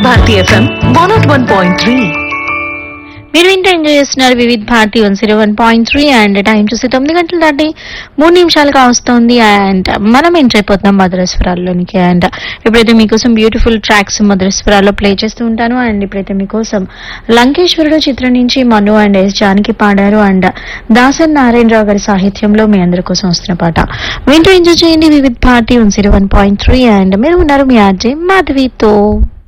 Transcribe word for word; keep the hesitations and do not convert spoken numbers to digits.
Bharati FM one not one point three. మీరు ఇంత enjoy చేస్తున్నారు Vividh Bharati one zero one point three and time చూసి తొమ్మిది గంటలు దాటి మూడు నిమిషాలుగా వస్తుంది అండ్ మనం ఎంటర్ అయిపోతున్నాం మధురస్వరాల్లోనికి. అండ్ ఇప్పుడైతే మీకోసం బ్యూటిఫుల్ ట్రాక్స్ మధురస్వరాల్లో ప్లే చేస్తూ ఉంటాను. అండ్ ఇప్పుడైతే మీకోసం లంకేశ్వరుడు చిత్రం నుంచి మను అండ్ ఎస్ జానకి పాడారు అండ్ దాసన్ నారాయణరావు గారి సాహిత్యంలో మీ అందరి కోసం వస్తున్న పాట వింటూ ఎంజాయ్ చేయండి Vividh Bharati one zero one point three. And మీరు ఉన్నారు మీ ఆర్జే మాధవితో.